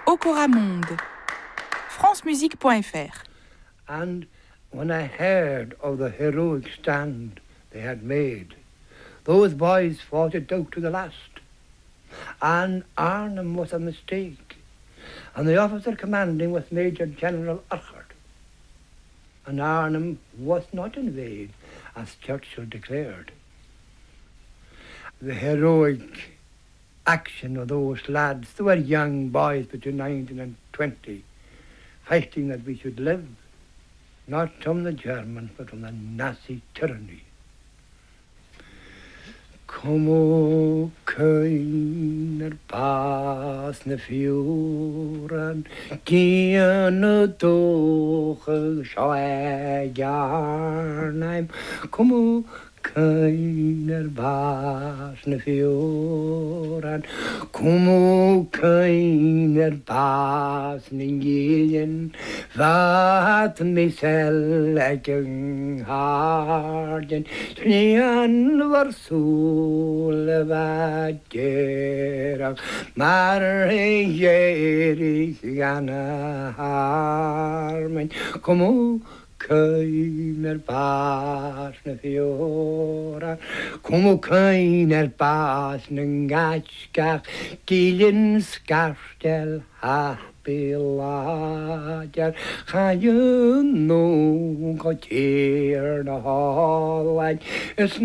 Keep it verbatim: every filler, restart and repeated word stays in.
Okora Monde. france musique point f r. And when I heard of the heroic stand they had made, those boys fought it out to the last. And Arnhem was a mistake, and the officer commanding was Major General Urquhart. And Arnhem was not invaded, as Churchill declared. The heroic action of those lads, they were young boys between nineteen and twenty, fighting that we should live, not from the Germans, but from the Nazi tyranny. Kom o køyner pas na fjoren, Gian o doche sjø Jarnheim. Kom o køyner pas na fjoren, Kom o køyner pas na giljen, Vat mi selleggen harden, Snian var sole vakker, Mar Erik gana harmen. Kom o køyner pas na fjoren, Kom o køyner pas na gatskak, Giljen skarstel happy-lager, Ga je nog een keer naar Holland,